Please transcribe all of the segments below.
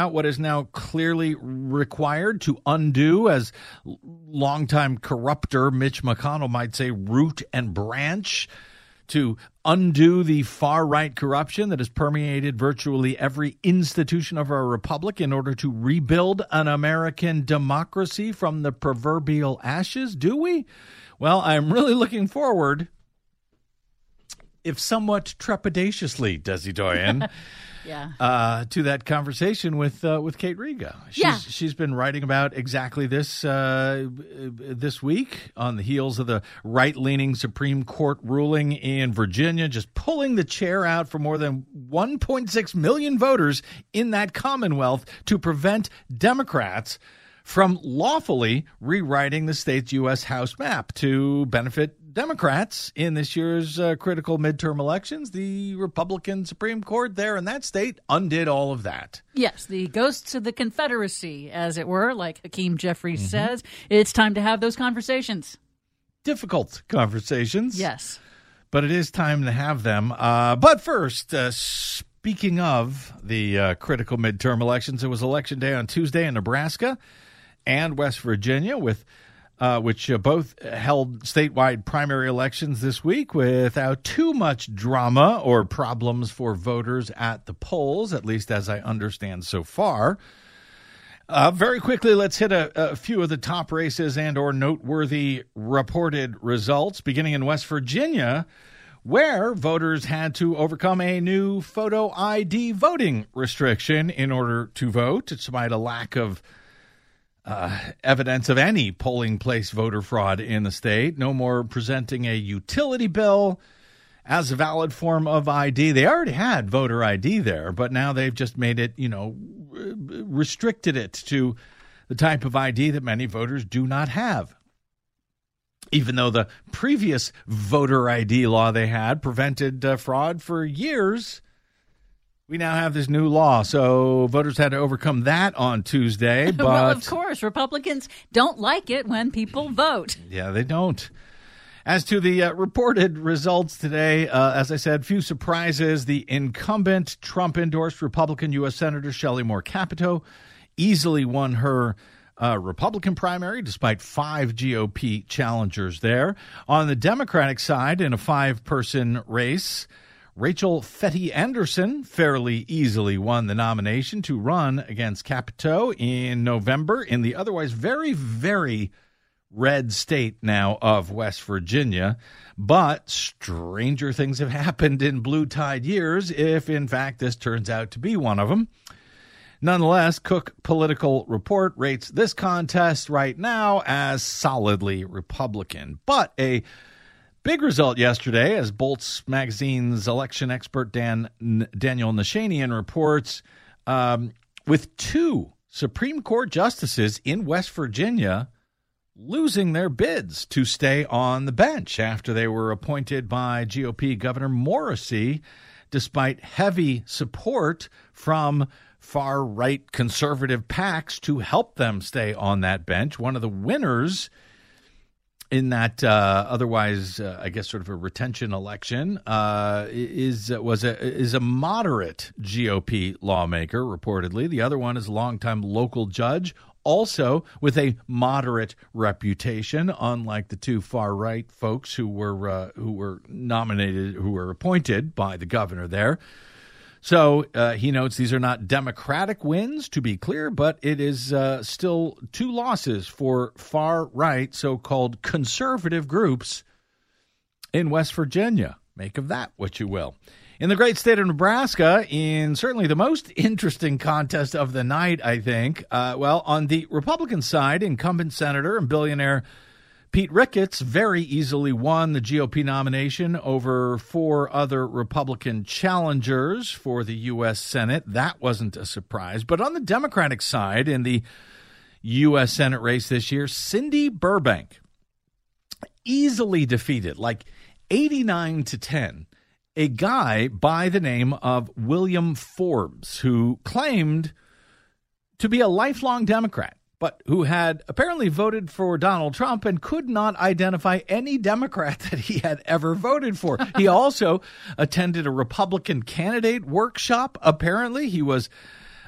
what is now clearly required to undo, as longtime corrupter Mitch McConnell might say, root and branch, to undo the far-right corruption that has permeated virtually every institution of our republic in order to rebuild an American democracy from the proverbial ashes. Do we? Well, I'm really looking forward, if somewhat trepidatiously, Desi Doyen, to that conversation with Kate Riga. She's been writing about exactly this this week on the heels of the right-leaning Supreme Court ruling in Virginia, just pulling the chair out for more than 1.6 million voters in that Commonwealth to prevent Democrats from lawfully rewriting the state's U.S. House map to benefit Democrats in this year's critical midterm elections. The Republican Supreme Court there in that state undid all of that. Yes, the ghosts of the Confederacy, as it were, like Hakeem Jeffries says. It's time to have those conversations. Difficult conversations. Yes. But it is time to have them. But first, speaking of the critical midterm elections, it was Election Day on Tuesday in Nebraska and West Virginia, with which both held statewide primary elections this week without too much drama or problems for voters at the polls, at least as I understand so far. Very quickly, let's hit a few of the top races and or noteworthy reported results, beginning in West Virginia, where voters had to overcome a new photo ID voting restriction in order to vote, despite a lack of evidence of any polling place voter fraud in the state. No more presenting a utility bill as a valid form of ID. They already had voter ID there, but now they've just made it, restricted it to the type of ID that many voters do not have. Even though the previous voter ID law they had prevented fraud for years, we now have this new law, so voters had to overcome that on Tuesday. But well, of course, Republicans don't like it when people vote. Yeah, they don't. As to the reported results today, as I said, few surprises. The incumbent Trump-endorsed Republican U.S. Senator Shelley Moore Capito easily won her Republican primary, despite 5 GOP challengers there. On the Democratic side, in a 5-person race, Rachel Fetty Anderson fairly easily won the nomination to run against Capito in November in the otherwise very, very red state now of West Virginia. But stranger things have happened in blue tide years, if in fact this turns out to be one of them. Nonetheless, Cook Political Report rates this contest right now as solidly Republican. But big result yesterday, as Bolts Magazine's election expert Daniel Nashanian reports, with 2 Supreme Court justices in West Virginia losing their bids to stay on the bench after they were appointed by GOP Governor Morrisey, despite heavy support from far-right conservative PACs to help them stay on that bench. One of the winners in that otherwise, I guess, sort of a retention election is a moderate GOP lawmaker, reportedly. The other one is a longtime local judge, also with a moderate reputation, unlike the 2 far-right folks who were nominated, who were appointed by the governor there. So he notes these are not Democratic wins, to be clear, but it is still 2 losses for far-right, so-called conservative groups in West Virginia. Make of that what you will. In the great state of Nebraska, in certainly the most interesting contest of the night, I think, on the Republican side, incumbent senator and billionaire Pete Ricketts very easily won the GOP nomination over 4 other Republican challengers for the U.S. Senate. That wasn't a surprise. But on the Democratic side, in the U.S. Senate race this year, Cindy Burbank easily defeated, like 89-10, a guy by the name of William Forbes, who claimed to be a lifelong Democrat, but who had apparently voted for Donald Trump and could not identify any Democrat that he had ever voted for. He also attended a Republican candidate workshop. Apparently, he was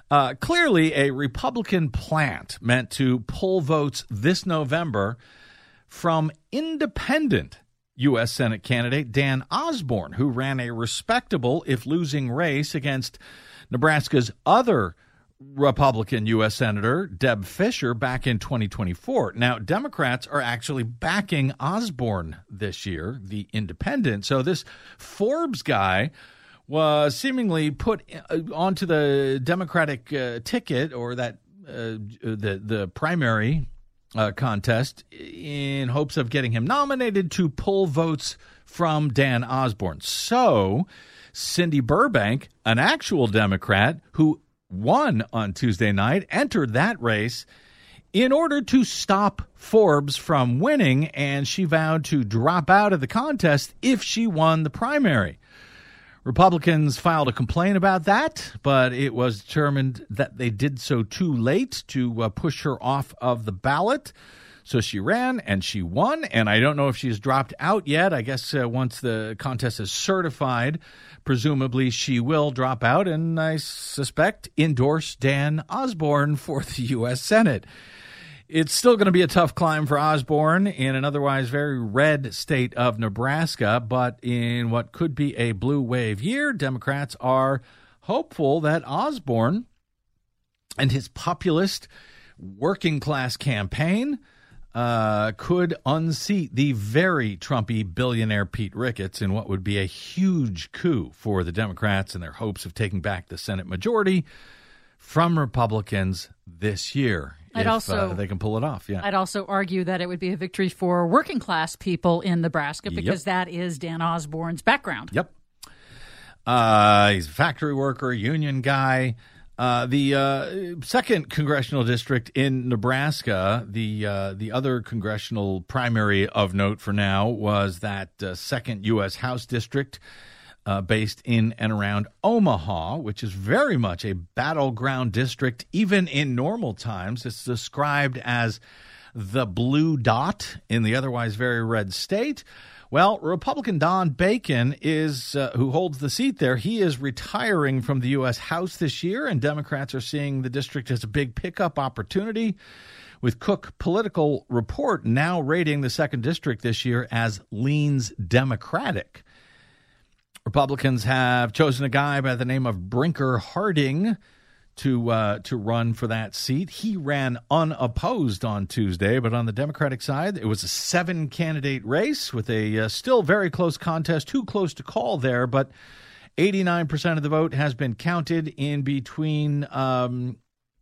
Clearly a Republican plant meant to pull votes this November from independent U.S. Senate candidate Dan Osborne, who ran a respectable, if losing, race against Nebraska's other Republican U.S. Senator, Deb Fischer, back in 2024. Now, Democrats are actually backing Osborne this year, the independent. So this Forbes guy was seemingly put onto the Democratic ticket, or that the primary contest, in hopes of getting him nominated to pull votes from Dan Osborne. So Cindy Burbank, an actual Democrat who won on Tuesday night, entered that race in order to stop Forbes from winning, and she vowed to drop out of the contest if she won the primary. Republicans filed a complaint about that, but it was determined that they did so too late to push her off of the ballot. So she ran and she won, and I don't know if she's dropped out yet. I guess once the contest is certified, presumably she will drop out, and I suspect endorse Dan Osborne for the U.S. Senate. It's still going to be a tough climb for Osborne in an otherwise very red state of Nebraska, but in what could be a blue wave year, Democrats are hopeful that Osborne and his populist working class campaign could unseat the very Trumpy billionaire Pete Ricketts in what would be a huge coup for the Democrats and their hopes of taking back the Senate majority from Republicans this year. If they can pull it off, yeah. I'd also argue that it would be a victory for working class people in Nebraska, because that is Dan Osborne's background. Yep. He's a factory worker, union guy. The second congressional district in Nebraska, the other congressional primary of note for now, was that second U.S. House district based in and around Omaha, which is very much a battleground district. Even in normal times, it's described as the blue dot in the otherwise very red state. Well, Republican Don Bacon is who holds the seat there. He is retiring from the U.S. House this year, and Democrats are seeing the district as a big pickup opportunity, with Cook Political Report now rating the second district this year as leans Democratic. Republicans have chosen a guy by the name of Brinker Harding to run for that seat. He ran unopposed on Tuesday, but on the Democratic side, it was a 7-candidate race with a still very close contest, too close to call there, but 89% of the vote has been counted in between, and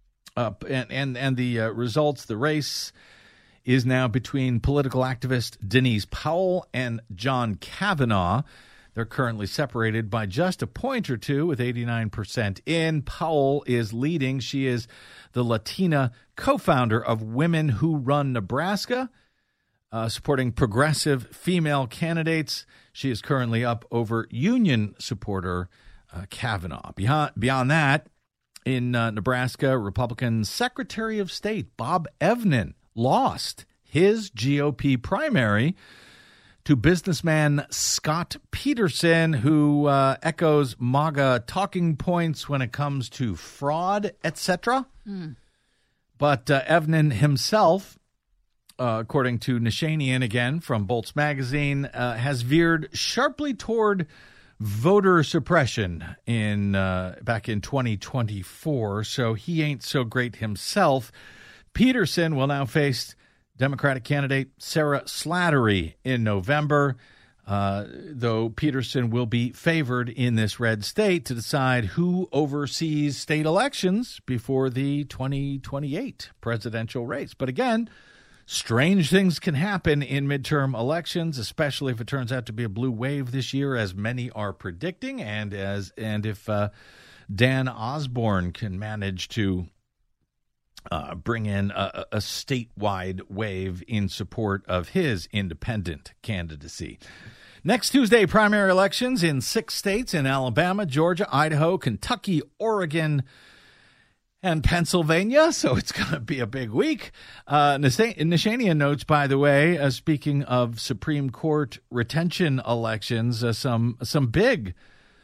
the results. The race is now between political activist Denise Powell and John Kavanaugh. They're currently separated by just a point or two, with 89% in. Powell is leading. She is the Latina co-founder of Women Who Run Nebraska, supporting progressive female candidates. She is currently up over union supporter Kavanaugh. Beyond that, in Nebraska, Republican Secretary of State Bob Evnen lost his GOP primary to businessman Scott Peterson, who echoes MAGA talking points when it comes to fraud, etc. But Evnen himself, according to Nishanian, again from Bolts Magazine, has veered sharply toward voter suppression back in 2024, so he ain't so great himself. Peterson will now face Democratic candidate Sarah Slattery in November, though Peterson will be favored in this red state to decide who oversees state elections before the 2028 presidential race. But again, strange things can happen in midterm elections, especially if it turns out to be a blue wave this year, as many are predicting, and if Dan Osborne can manage to bring in a statewide wave in support of his independent candidacy. Next Tuesday, primary elections in 6 states in Alabama, Georgia, Idaho, Kentucky, Oregon, and Pennsylvania. So it's going to be a big week. Nishanian notes, by the way, speaking of Supreme Court retention elections, some big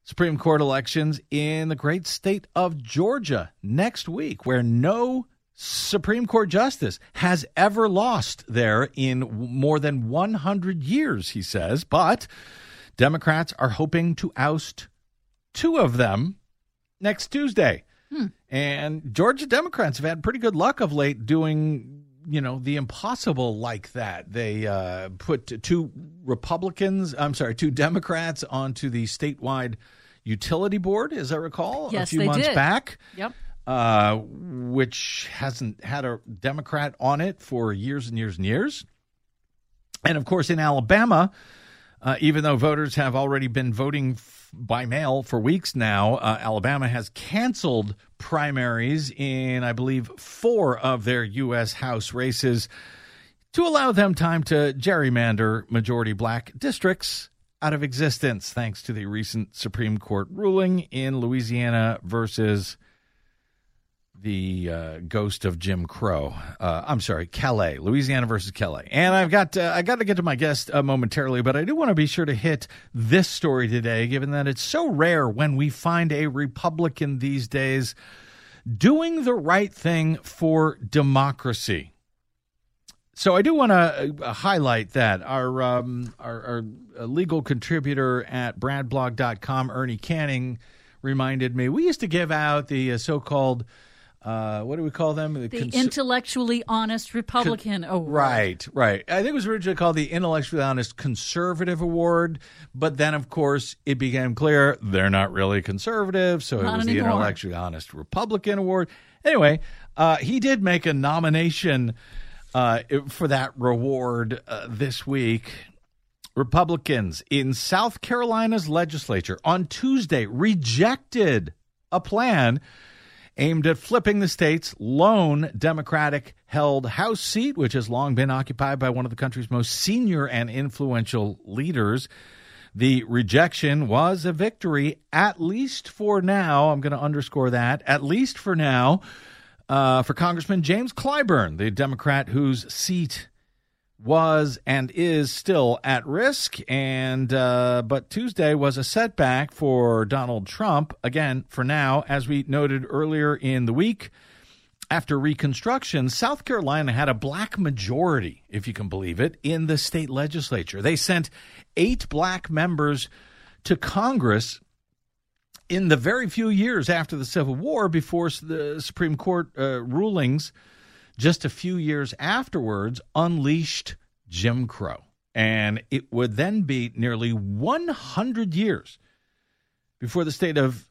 Supreme Court elections in the great state of Georgia next week, where no Supreme Court justice has ever lost there in more than 100 years, he says. But Democrats are hoping to oust two of them next Tuesday. And Georgia Democrats have had pretty good luck of late doing, the impossible like that. They put two Democrats onto the statewide utility board, as I recall, yes, a few months back. Yep. Which hasn't had a Democrat on it for years and years and years. And, of course, in Alabama, even though voters have already been voting by mail for weeks now, Alabama has canceled primaries in, I believe, 4 of their U.S. House races to allow them time to gerrymander majority black districts out of existence, thanks to the recent Supreme Court ruling in Louisiana versus the ghost of Jim Crow. Calais, Louisiana versus Calais. And I got to get to my guest momentarily, but I do want to be sure to hit this story today, given that it's so rare when we find a Republican these days doing the right thing for democracy. So I do want to highlight that. Our legal contributor at bradblog.com, Ernie Canning, reminded me we used to give out the so-called what do we call them? The Intellectually Honest Republican Award. Right. I think it was originally called the Intellectually Honest Conservative Award, but then, of course, it became clear they're not really conservative, so Not it was anymore. the Intellectually Honest Republican Award. Anyway, he did make a nomination for that reward this week. Republicans in South Carolina's legislature on Tuesday rejected a plan aimed at flipping the state's lone Democratic-held House seat, which has long been occupied by one of the country's most senior and influential leaders. The rejection was a victory, at least for now. I'm going to underscore that, at least for now, for Congressman James Clyburn, the Democrat whose seat was and is still at risk, but Tuesday was a setback for Donald Trump. Again, for now, as we noted earlier in the week, after Reconstruction, South Carolina had a black majority, if you can believe it, in the state legislature. They sent 8 black members to Congress in the very few years after the Civil War, before the Supreme Court rulings just a few years afterwards unleashed Jim Crow. And it would then be nearly 100 years before the state of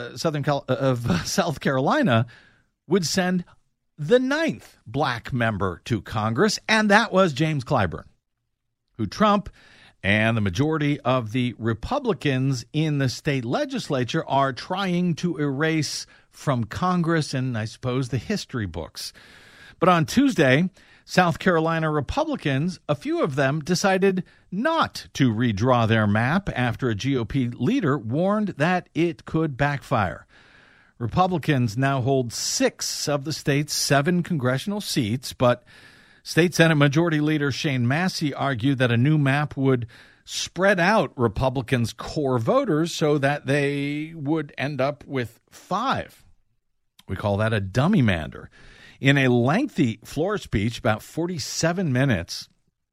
South Carolina would send the 9th black member to Congress, and that was James Clyburn, who Trump and the majority of the Republicans in the state legislature are trying to erase from Congress and, I suppose, the history books. But on Tuesday, South Carolina Republicans, a few of them, decided not to redraw their map after a GOP leader warned that it could backfire. Republicans now hold 6 of the state's 7 congressional seats, but State Senate Majority Leader Shane Massey argued that a new map would spread out Republicans' core voters so that they would end up with 5. We call that a dummy mander. In a lengthy floor speech, about 47 minutes,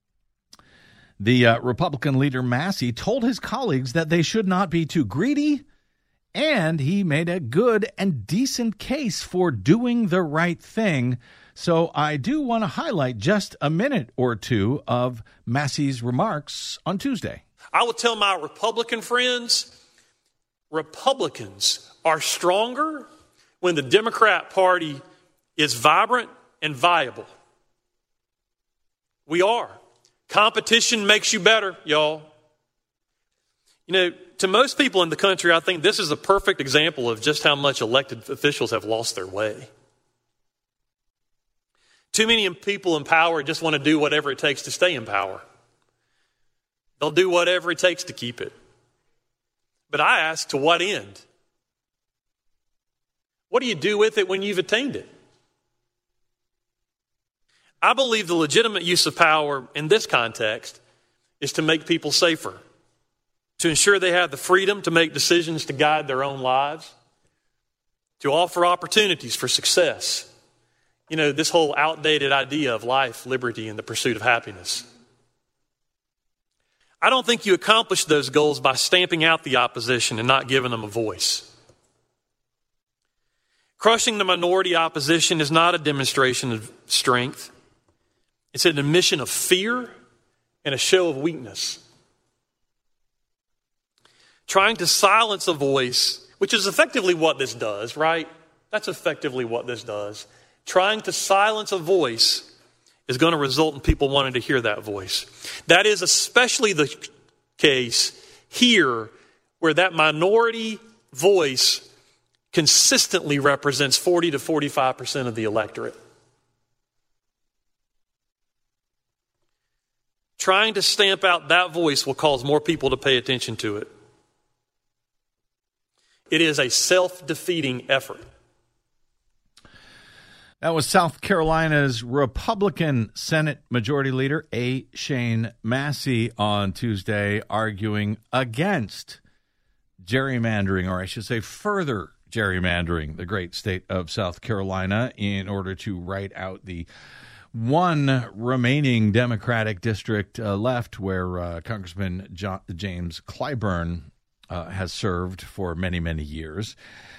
the Republican leader Massey told his colleagues that they should not be too greedy, and he made a good and decent case for doing the right thing. So I do want to highlight just a minute or two of Massey's remarks on Tuesday. I will tell my Republican friends, Republicans are stronger when the Democrat Party is vibrant and viable. We are. Competition makes you better, y'all. You know, to most people in the country, I think this is a perfect example of just how much elected officials have lost their way. Too many people in power just want to do whatever it takes to stay in power. They'll do whatever it takes to keep it. But I ask, to what end? What do you do with it when you've attained it? I believe the legitimate use of power in this context is to make people safer. to ensure they have the freedom to make decisions to guide their own lives, to offer opportunities for success. You know, this whole outdated idea of life, liberty, and the pursuit of happiness. I don't think you accomplish those goals by stamping out the opposition and not giving them a voice. Crushing the minority opposition is not a demonstration of strength. It's an admission of fear and a show of weakness. Trying to silence a voice, which is effectively what this does, right? That's effectively what this does. Trying to silence a voice is going to result in people wanting to hear that voice. That is especially the case here, where that minority voice consistently represents 40 to 45% of the electorate. Trying to stamp out that voice will cause more people to pay attention to it. It is a self-defeating effort. That was South Carolina's Republican Senate Majority Leader A. Shane Massey on Tuesday, arguing against gerrymandering, or I should say further gerrymandering, the great state of South Carolina in order to write out the one remaining Democratic district left where Congressman James Clyburn has served for many, many years.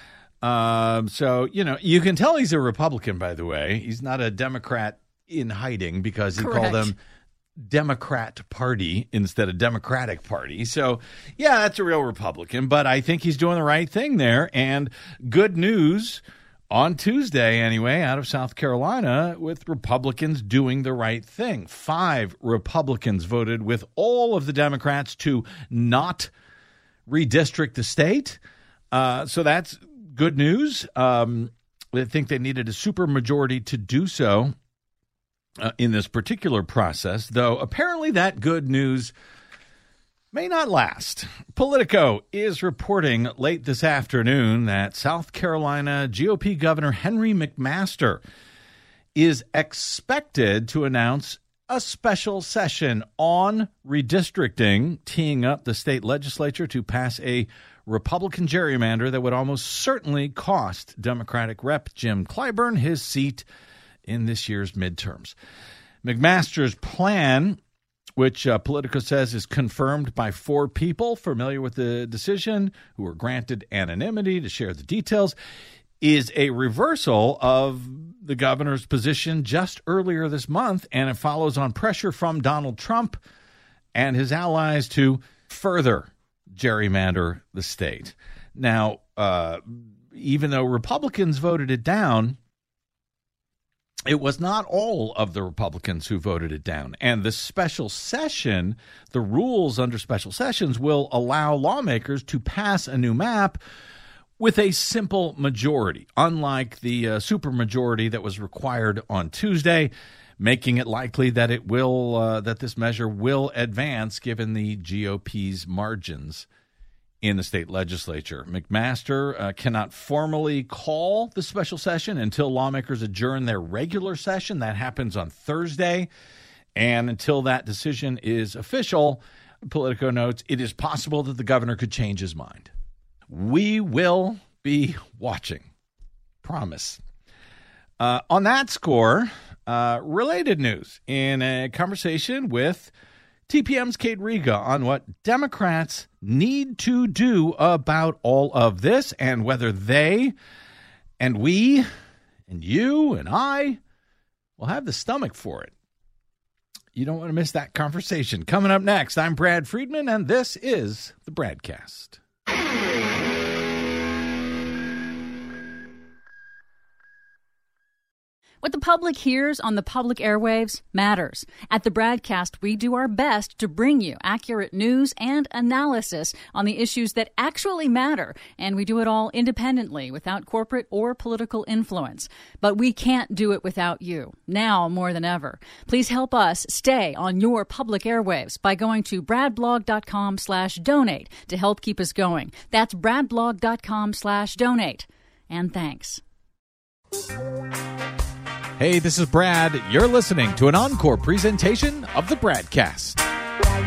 So, you know, you can tell he's a Republican, by the way. He's not a Democrat in hiding because he called them Democrat Party instead of Democratic Party. So, yeah, that's a real Republican, but I think he's doing the right thing there. And good news on Tuesday, anyway, out of South Carolina, with Republicans doing the right thing. 5 Republicans voted with all of the Democrats to not redistrict the state. So that's good news. I think they needed a supermajority to do so in this particular process, though apparently that good news may not last. Politico is reporting late this afternoon that South Carolina GOP Governor Henry McMaster is expected to announce a special session on redistricting, teeing up the state legislature to pass a Republican gerrymander that would almost certainly cost Democratic Rep. Jim Clyburn his seat in this year's midterms. McMaster's plan, which Politico says is confirmed by 4 people familiar with the decision who were granted anonymity to share the details, is a reversal of the governor's position just earlier this month, and it follows on pressure from Donald Trump and his allies to further gerrymander the state. Now, even though Republicans voted it down, it was not all of the Republicans who voted it down. And the special session, the rules under special sessions will allow lawmakers to pass a new map with a simple majority, unlike the supermajority that was required on Tuesday, making it likely that it will that this measure will advance given the GOP's margins in the state legislature. McMaster cannot formally call the special session until lawmakers adjourn their regular session. That happens on Thursday. And until that decision is official, Politico notes, it is possible that the governor could change his mind. We will be watching. Promise. On that score, related news in a conversation with TPM's Kate Riga on what Democrats need to do about all of this and whether they and we and you and I will have the stomach for it. You don't want to miss that conversation. Coming up next, I'm Brad Friedman, and this is the Bradcast. What the public hears on the public airwaves matters. At the Bradcast, we do our best to bring you accurate news and analysis on the issues that actually matter, and we do it all independently, without corporate or political influence. But we can't do it without you, now more than ever. Please help us stay on your public airwaves by going to bradblog.com/donate to help keep us going. That's bradblog.com/donate. And thanks. Hey, this is Brad. You're listening to an encore presentation of the Bradcast.